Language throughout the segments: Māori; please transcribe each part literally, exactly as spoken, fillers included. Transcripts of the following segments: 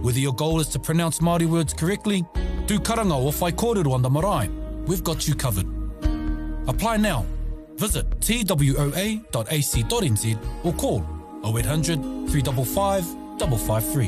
Whether your goal is to pronounce Māori words correctly, do karanga o whai kōrero on the marae, we've got you covered. Apply now. Visit t w o a dot a c dot n z or call oh eight hundred, three five five, five five three.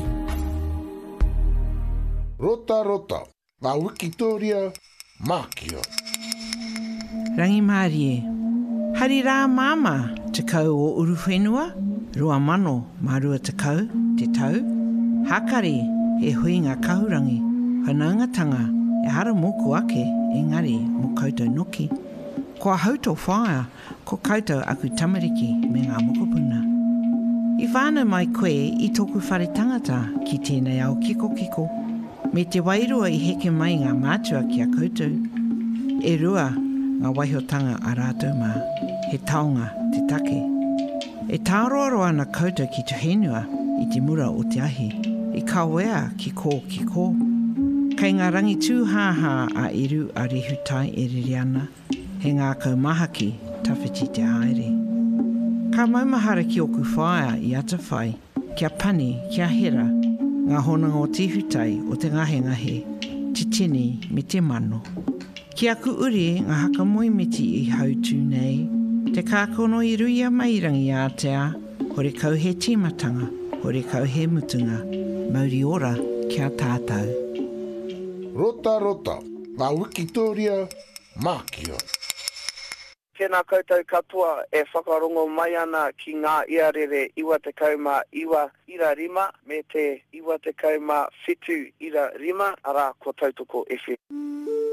Rota rota, ngā Wikitoria Mākio. Rangi Mārie, hari rā māma te kau o uruwhenua, rua mano marua te kau, te tau. Hakari e hui ngā kahurangi, whanaungatanga e hara moku ake engari mo koutou noki. Kua hauto whaia, ko koutou aku tamariki me ngā mokopuna. I whānau mai koe i tōku whare tangata ki tēnei au kiko kiko, me te wairua i heke mai ngā mātua ki a koutou. E rua ngā waihotanga a rātou mā, he taonga te take. E tāroaroa na koutou ki te whenua i te mura o te ahi, i kawea ki kō ki kō. Kei ngā rangi tūhāhā a iru a rehutai e ririana, he ngā kaumahaki tawhiti te haere. Ka maumahara ki oku whaia i ata whai, kia pani, kia hera, ngā honanga o te hutai o te ngahe ngahe, te tini me te mano. Ki aku uri ngā haka moimiti i hautu nei, te kākono i ruia mairangi a te a, hore kau he tīmatanga, hore kau he mutunga, mauri ora kia tātou. Rota rota, ngā Wikitoria Mākio. Tēnā koutou katoa e whakarongo mai ana ki ngā iarere iwa te kauma iwa ira rima me te iwa te kauma whitu ira rima ara ko tautoko F M.